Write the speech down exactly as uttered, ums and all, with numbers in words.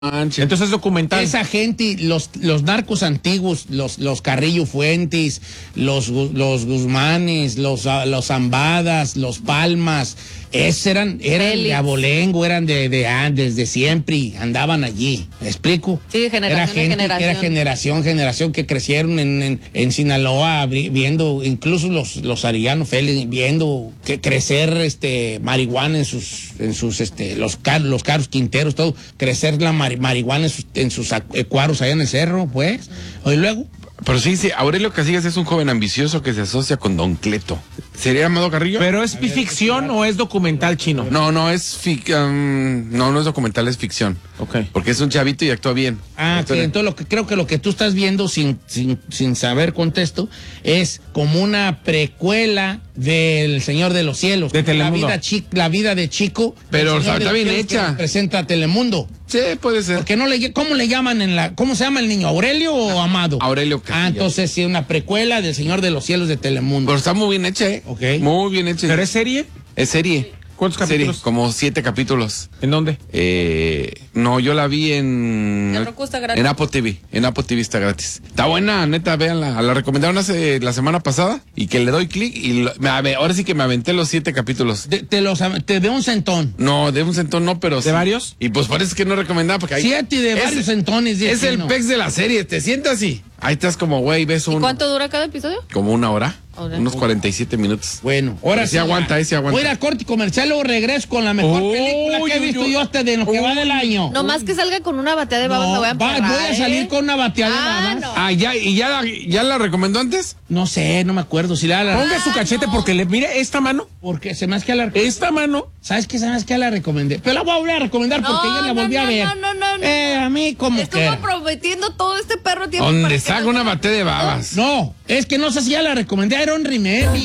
Entonces es documental. Esa gente, los, los narcos antiguos, los, los Carrillo Fuentes, los, los Guzmanes, los, los Zambadas, los Palmas, esos eran, eran de abolengo, eran de, de antes, de siempre, andaban allí. ¿Me explico? Sí, generación era gente, generación. Era generación, generación que crecieron en, en, en Sinaloa, viendo, incluso los, los Arellano Félix, viendo que crecer este marihuana en sus, en sus este, los car, los carros quinteros, todo, crecer la mar, marihuana en sus, en sus cuadros allá en el cerro, pues. Y luego. Pero sí, sí, Aurelio Casillas es un joven ambicioso que se asocia con Don Cleto. ¿Sería Amado Carrillo? ¿Pero es ficción o es documental chino? No, no, es fic, um, no, no es documental, es ficción. Ok. Porque es un chavito y actúa bien. Ah, que entonces lo que creo que lo que tú estás viendo sin, sin, sin saber contexto es como una precuela del Señor de los Cielos. De Telemundo. La vida, chi, la vida de Chico. Pero está bien hecha. Presenta Telemundo. Sí, puede ser. Porque no le, ¿cómo le llaman en la, cómo se llama el niño? ¿Aurelio o Amado? Aurelio Casillas. Ah, entonces sí, una precuela del Señor de los Cielos de Telemundo. Pero está muy bien hecha, ¿eh? Ok. Muy bien hecha. ¿Pero es serie? Es serie. ¿Cuántos capítulos? Serie, como siete capítulos. ¿En dónde? Eh, no, yo la vi en... En Roku está gratis. En Apple T V. En Apple T V está gratis. Está buena, neta, véanla. La recomendaron hace la semana pasada y que le doy clic y lo, me, ahora sí que me aventé los siete capítulos. De, te, los, te de un centón. No, de un centón no, pero ¿De sí. varios? Y pues parece que no recomendaba porque hay... Siete de es, varios centones. De es el no. pex de la serie, te sientas y ahí estás como, güey, ves ¿Y un... cuánto dura cada episodio? Como una hora. Ahora. Unos cuarenta y siete minutos. Bueno, ahora sí aguanta, ahí sí aguanta. Voy a ir al corte comercial, luego regreso con la mejor Uy, película que he uy, visto uy. yo hasta de lo que va del año. No más que salga con una batea de babas, No, me voy a va- emperrar, voy a salir ¿eh? con una bateada de Ah, babas. no. Ah, ya, ¿y ya, la- ya la recomendó antes? No sé, no me acuerdo si la, la Ponga su cachete porque le mire esta mano. porque se me hace que la Esta mano. ¿Sabes qué? Se me hace que la recomendé. Pero la voy a volver a recomendar porque No, ya la no, volví a no, ver. no, no, no, no. Eh, a mí como que Estuvo prometiendo todo este perro tiempo. para Donde que saca no- una batea de babas. no, es que no sé si ya la recomendé, era un remake.